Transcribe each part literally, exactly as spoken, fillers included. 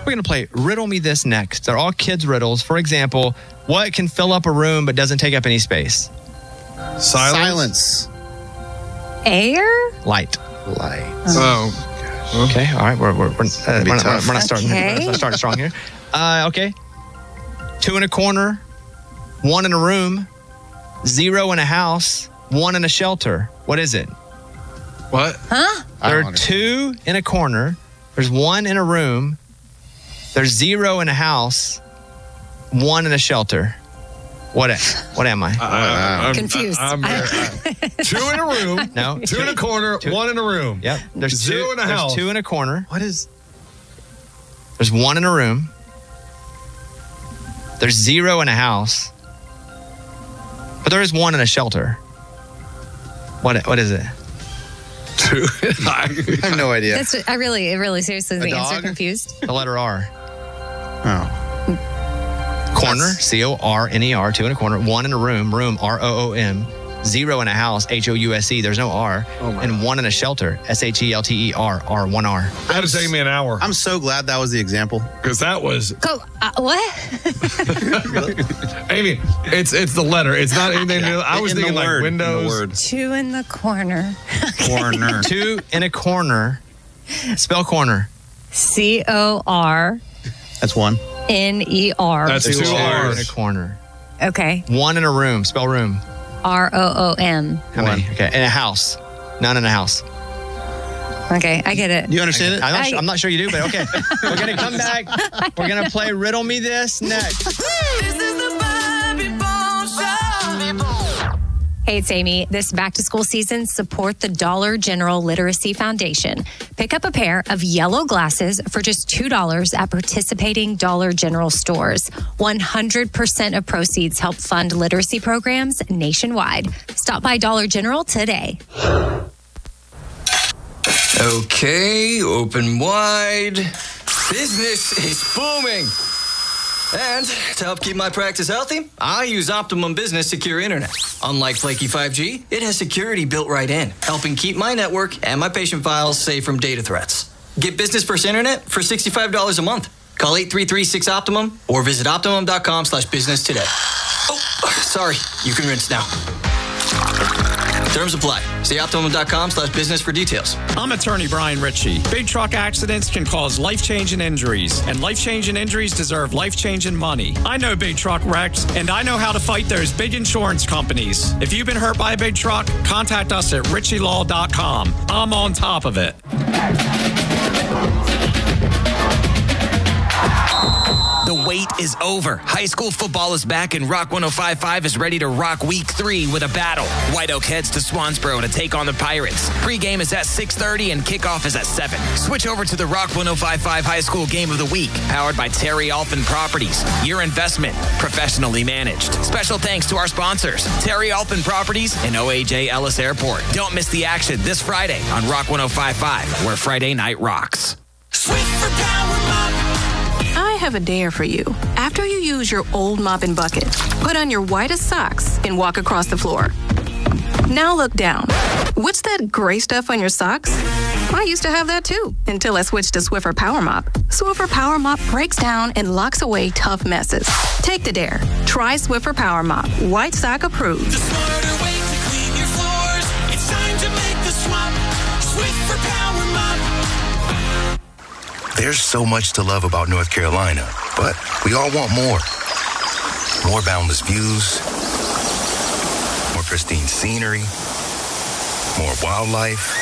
we're going to play Riddle Me This next. They're all kids' riddles. For example, what can fill up a room but doesn't take up any space? Silence. Silence. Air? Light. Light. Oh. Okay, all right. We're, we're, we're, uh, we're, not, tough. we're not starting Okay. we're not starting strong here. Uh, okay. Two in a corner, one in a room, zero in a house, one in a shelter. What is it? What? Huh? I There don't are two in a corner. There's one in a room. There's zero in a house, one in a shelter. What? What am I? I, I'm Confused. I'm, I'm, two in a room. No. Two in a corner. Two- One in a room. Yep. There's Zero two in a there's house. two in a corner. What is? There's one in a room. There's zero in a house. But there is one in a shelter. What? What is it? Two. I have no idea. That's I really, really seriously A the answer dog? confused. The letter R. Oh. Corner, C O R N E R, two in a corner, one in a room, room, R O O M, zero in a house, H O U S E, there's no R, Oh my and one in a shelter, S H E L T E R, R, one R. That'd take me an hour I'm so glad that was the example. because that was. Go. Uh, what? Amy, it's it's the letter. It's not anything. I was In the thinking like word, in the windows. word. Two in the corner. Corner. Two in a corner, spell corner. C O R That's one. N E R. That's There's two two in a R's. corner. Okay. One in a room, spell room. R O O M. How many? Okay, in a house. None in a house. Okay, I get it. Do you understand it? I'm not, I- sure, I'm not sure you do, but okay. We're going to come back. We're going to play Riddle Me This next. This is the Bobby Bones Show. Hey, it's Amy. This back to school season, support the Dollar General Literacy Foundation. Pick up a pair of yellow glasses for just two dollars at participating Dollar General stores. one hundred percent of proceeds help fund literacy programs nationwide. Stop by Dollar General today. Okay, open wide. Business is booming. And to help keep my practice healthy, I use Optimum Business Secure Internet. Unlike flaky five G, it has security built right in, helping keep my network and my patient files safe from data threats. Get business first internet for sixty-five dollars a month. Call eight three three six Optimum or visit optimum.com slash business today. Oh, sorry. You can rinse now. Terms apply. See optimum.com slash business for details. I'm attorney Brian Ritchie. Big truck accidents can cause life-changing injuries, and life-changing injuries deserve life-changing money. I know big truck wrecks, and I know how to fight those big insurance companies. If you've been hurt by a big truck, contact us at ritchie law dot com. I'm on top of it. The wait is over. High school football is back, and Rock one oh five point five is ready to rock week three with a battle. White Oak heads to Swansboro to take on the Pirates. Pre-game is at six thirty and kickoff is at seven. Switch over to the Rock one oh five point five High School Game of the Week, powered by Terry Alphin Properties. Your investment, professionally managed. Special thanks to our sponsors, Terry Alphin Properties and O A J Ellis Airport. Don't miss the action this Friday on Rock one oh five point five, where Friday night rocks. Swiffer Power Mop. I have a dare for you. After you use your old mop and bucket, put on your whitest socks and walk across the floor. Now look down. What's that gray stuff on your socks? I used to have that too, until I switched to Swiffer Power Mop. Swiffer Power Mop breaks down and locks away tough messes. Take the dare. Try Swiffer Power Mop. White sock approved. The smarter way to clean your floors. It's time to make the swap. Swiffer Power Mop. There's so much to love about North Carolina, but we all want more. More boundless views, more pristine scenery, more wildlife,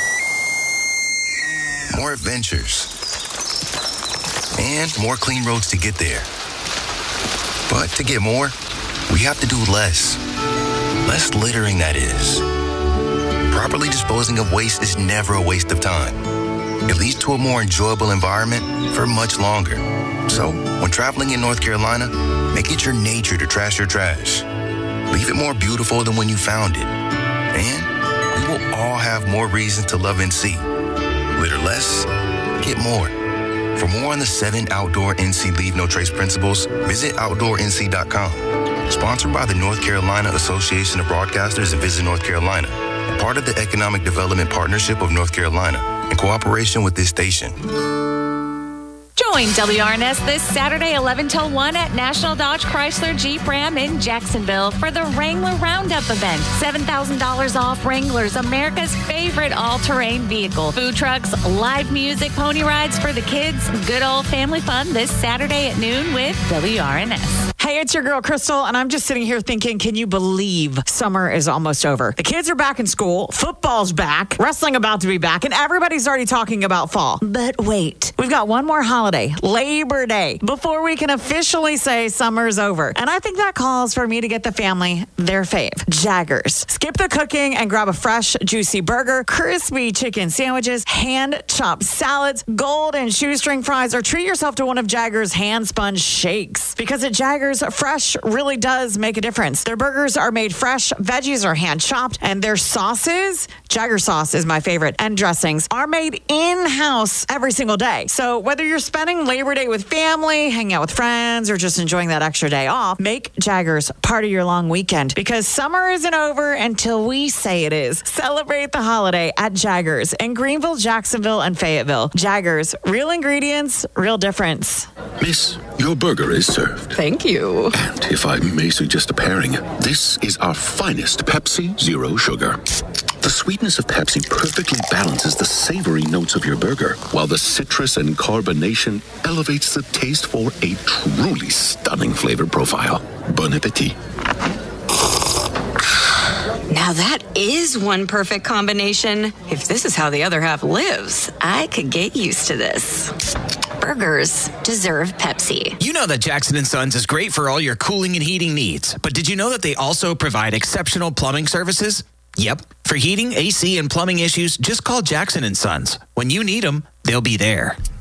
more adventures, and more clean roads to get there. But to get more, we have to do less. Less littering, that is. Properly disposing of waste is never a waste of time. It leads to a more enjoyable environment for much longer. So, when traveling in North Carolina, make it your nature to trash your trash. Leave it more beautiful than when you found it. And we will all have more reasons to love N C. Litter less, get more. For more on the seven outdoor N C Leave No Trace principles, visit outdoor N C dot com. Sponsored by the North Carolina Association of Broadcasters and Visit North Carolina. Part of the Economic Development Partnership of North Carolina, in cooperation with this station. Join W R N S this Saturday, eleven till one at National Dodge Chrysler Jeep Ram in Jacksonville for the Wrangler Roundup event. seven thousand dollars off Wranglers, America's favorite all-terrain vehicle. Food trucks, live music, pony rides for the kids. Good old family fun this Saturday at noon with W R N S. Hey, it's your girl, Crystal, and I'm just sitting here thinking, can you believe summer is almost over? The kids are back in school, football's back, wrestling about to be back, and everybody's already talking about fall. But wait, we've got one more holiday, Labor Day, before we can officially say summer's over. And I think that calls for me to get the family their fave, Jaggers. Skip the cooking and grab a fresh, juicy burger, crispy chicken sandwiches, hand-chopped salads, golden shoestring fries, or treat yourself to one of Jaggers' hand-spun shakes. Because at Jaggers, fresh really does make a difference. Their burgers are made fresh, veggies are hand-chopped, and their sauces, Jagger sauce is my favorite, and dressings are made in-house every single day. So whether you're spending Labor Day with family, hanging out with friends, or just enjoying that extra day off, make Jaggers part of your long weekend because summer isn't over until we say it is. Celebrate the holiday at Jaggers in Greenville, Jacksonville, and Fayetteville. Jaggers, real ingredients, real difference. Miss, your burger is served. Thank you. And if I may suggest a pairing, this is our finest Pepsi Zero Sugar. The sweetness of Pepsi perfectly balances the savory notes of your burger, while the citrus and carbonation elevates the taste for a truly stunning flavor profile. Bon appetit. Now that is one perfect combination. If this is how the other half lives, I could get used to this. Burgers deserve Pepsi. You know that Jackson and Sons is great for all your cooling and heating needs, but did you know that they also provide exceptional plumbing services? Yep. For heating, A C, and plumbing issues, just call Jackson and Sons. When you need them, they'll be there.